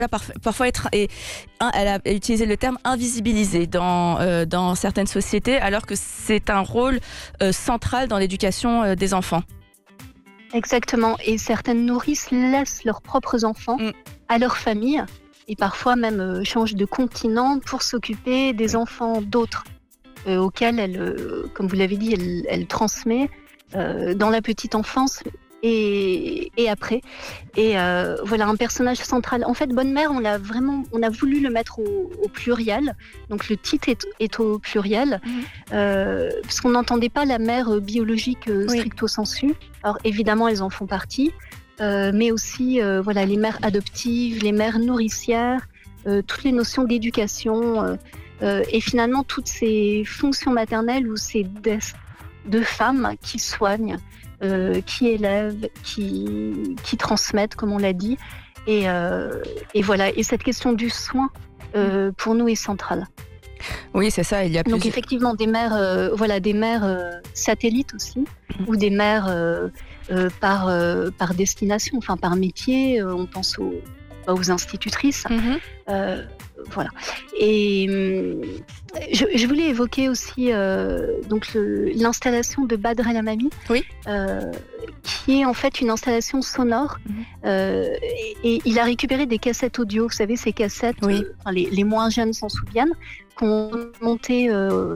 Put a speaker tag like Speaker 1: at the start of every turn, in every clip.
Speaker 1: parfois elle a utilisé le terme invisibilisé dans certaines sociétés, alors que c'est un rôle central dans l'éducation des enfants.
Speaker 2: Exactement. Et certaines nourrices laissent leurs propres enfants à leur famille et parfois même changent de continent pour s'occuper des enfants d'autres auxquels elle, comme vous l'avez dit, elle transmet dans la petite enfance et après. Et voilà, un personnage central. En fait, Bonne Mère, on a voulu le mettre au pluriel. Donc le titre est au pluriel, parce qu'on n'entendait pas la mère biologique stricto sensu. Alors évidemment, elles en font partie, mais aussi voilà, les mères adoptives, les mères nourricières, toutes les notions d'éducation et finalement toutes ces fonctions maternelles ou ces de femmes qui soignent, qui élèvent, qui transmettent, comme on l'a dit. Et voilà. Et cette question du soin, pour nous, est centrale.
Speaker 1: Oui, c'est ça. Il y a
Speaker 2: donc effectivement des mères, des mères satellites aussi, ou des mères par destination, enfin par métier. On pense aux institutrices. Voilà. Et je voulais évoquer aussi donc l'installation de Badr El Hammami, qui est en fait une installation sonore. Et il a récupéré des cassettes audio, vous savez, ces cassettes, les moins jeunes s'en souviennent, qu'on montait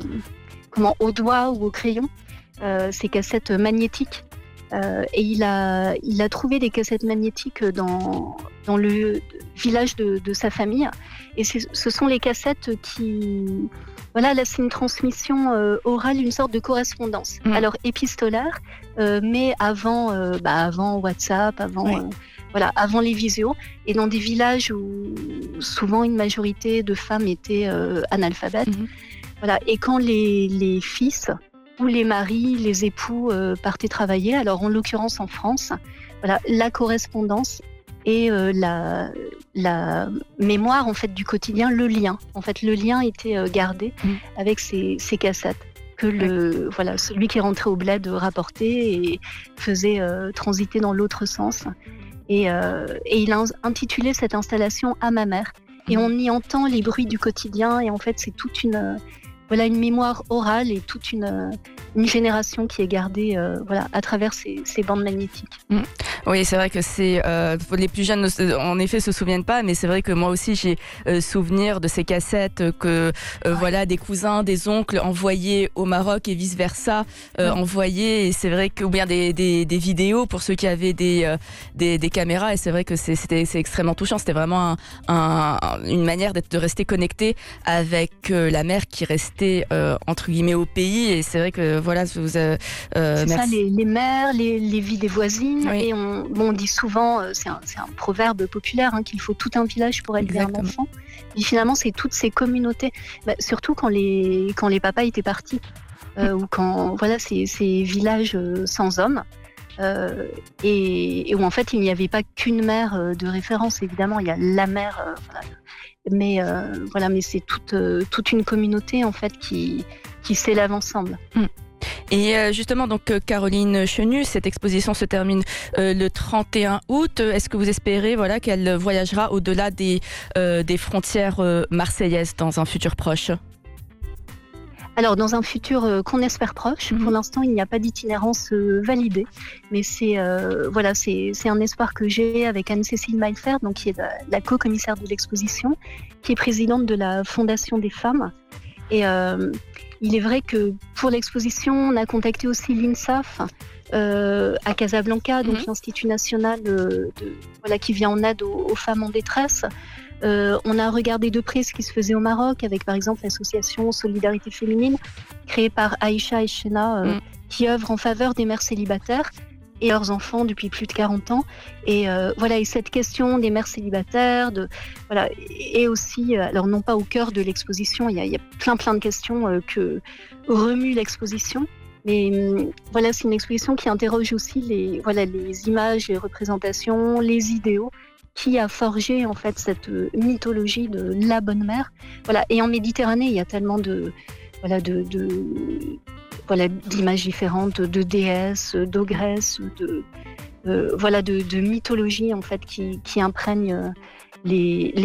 Speaker 2: au doigt ou au crayon, ces cassettes magnétiques. Et il a trouvé des cassettes magnétiques dans le village de sa famille. Et ce sont les cassettes qui... Voilà, là c'est une transmission orale, une sorte de correspondance. Alors épistolaire, mais avant WhatsApp, avant les visios. Et dans des villages où souvent une majorité de femmes étaient analphabètes. Voilà. Et quand les fils où les maris, les époux partaient travailler. Alors en l'occurrence en France, voilà, la correspondance et la mémoire en fait du quotidien, le lien. En fait, le lien était gardé avec ces cassettes que celui qui est rentré au bled rapportait et faisait transiter dans l'autre sens. Et il a intitulé cette installation à ma mère. Et on y entend les bruits du quotidien. Et en fait, c'est toute une mémoire orale et toute une génération qui est gardée à travers ces bandes magnétiques.
Speaker 1: Oui, c'est vrai que les plus jeunes en effet se souviennent pas, mais c'est vrai que moi aussi j'ai souvenir de ces cassettes que des cousins, des oncles envoyaient au Maroc et vice versa envoyaient, et c'est vrai que ou bien des vidéos pour ceux qui avaient des caméras, et c'est vrai que c'est extrêmement touchant. C'était vraiment une manière de rester connecté avec la mère qui restait entre guillemets au pays. Et c'est vrai que
Speaker 2: c'est ça, les mères, les vies des voisines. Et on dit souvent, c'est un proverbe populaire, qu'il faut tout un village pour élever un enfant. Et finalement, c'est toutes ces communautés, surtout quand les papas étaient partis, ou quand ces villages sans hommes, et où en fait il n'y avait pas qu'une mère de référence. Évidemment, il y a la mère, mais c'est toute une communauté en fait qui s'élève ensemble.
Speaker 1: Et justement, donc Caroline Chenu, cette exposition se termine le 31 août. Est-ce que vous espérez qu'elle voyagera au-delà des frontières marseillaises dans un futur proche ?
Speaker 2: Alors, dans un futur qu'on espère proche, pour l'instant, il n'y a pas d'itinérance validée. Mais c'est un espoir que j'ai avec Anne-Cécile Mailfer, donc qui est la co-commissaire de l'exposition, qui est présidente de la Fondation des femmes. Et il est vrai que pour l'exposition, on a contacté aussi l'INSAF à Casablanca, donc l'Institut national qui vient en aide aux femmes en détresse. On a regardé de près ce qui se faisait au Maroc avec par exemple l'association Solidarité Féminine créée par Aïcha et Shena qui œuvre en faveur des mères célibataires et leurs enfants depuis plus de 40 ans. Et et cette question des mères célibataires, et aussi, alors non pas au cœur de l'exposition, il y a plein de questions que remue l'exposition. Mais c'est une exposition qui interroge aussi les images, les représentations, les idéaux qui a forgé en fait cette mythologie de la bonne mère. Et en Méditerranée, il y a tellement d'images différentes, de déesses, d'ogresses, voilà, de mythologie en fait qui imprègne les